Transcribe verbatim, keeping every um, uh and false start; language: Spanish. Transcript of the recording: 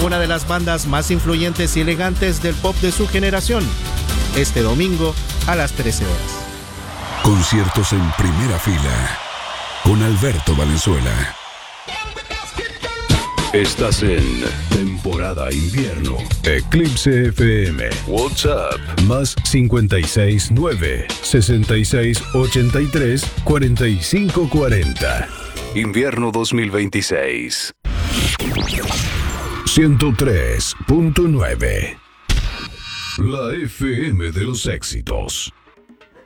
una de las bandas más influyentes y elegantes del pop de su generación, este domingo a las trece horas. Conciertos en primera fila con Alberto Valenzuela. Estás en temporada invierno. Eclipse F M. WhatsApp más cincuenta y seis nueve, sesenta y seis ochenta y tres, cuarenta y cinco cuarenta. Invierno dos mil veintiséis. ciento tres punto nueve. La F M de los éxitos.